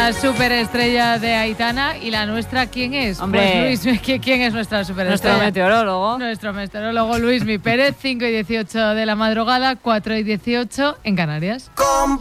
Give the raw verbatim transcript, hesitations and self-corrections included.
la superestrella de Aitana. ¿Y la nuestra quién es? Hombre, pues Luis, ¿quién es nuestra superestrella? Nuestro meteorólogo. Nuestro meteorólogo Luismi Pérez, cinco y dieciocho de la madrugada, cuatro y dieciocho en Canarias.